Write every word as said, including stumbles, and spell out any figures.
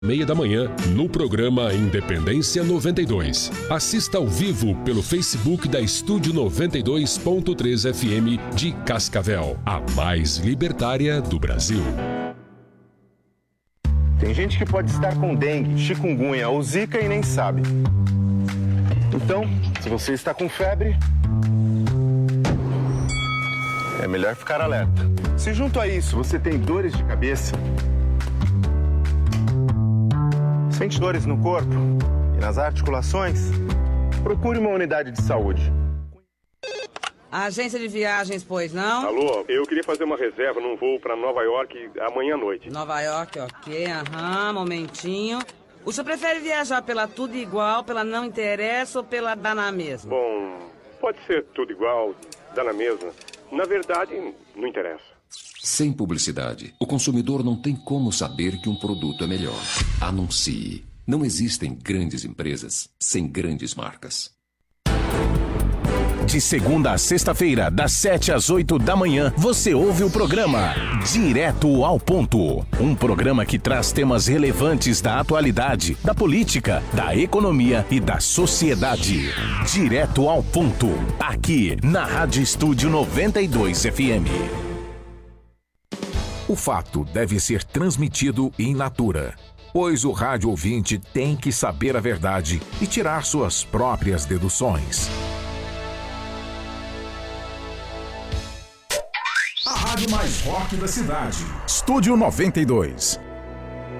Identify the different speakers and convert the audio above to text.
Speaker 1: Meia da manhã, no programa Independência noventa e dois. Assista ao vivo pelo Facebook da Estúdio noventa e dois ponto três F M de Cascavel, a mais libertária do Brasil.
Speaker 2: Tem gente que pode estar com dengue, chikungunya ou zika e nem sabe. Então, se você está com febre, é melhor ficar alerta. Se junto a isso você tem dores de cabeça, sente dores no corpo e nas articulações, procure uma unidade de saúde.
Speaker 3: A agência de viagens, pois não?
Speaker 4: Alô, eu queria fazer uma reserva num voo para Nova York amanhã à noite.
Speaker 3: Nova York, ok, aham, momentinho. O senhor prefere viajar pela Tudo Igual, pela Não Interessa ou pela Dá na Mesma?
Speaker 4: Bom, pode ser tudo igual, dá na mesma. Na verdade, não interessa.
Speaker 5: Sem publicidade, o consumidor não tem como saber que um produto é melhor. Anuncie. Não existem grandes empresas sem grandes marcas.
Speaker 6: De segunda a sexta-feira, das sete às oito da manhã, você ouve o programa Direto ao Ponto. Um programa que traz temas relevantes da atualidade, da política, da economia e da sociedade. Direto ao Ponto, aqui na Rádio Estúdio noventa e dois F M.
Speaker 7: O fato deve ser transmitido in natura, pois o rádio ouvinte tem que saber a verdade e tirar suas próprias deduções. A rádio mais rock da cidade. Estúdio noventa e dois.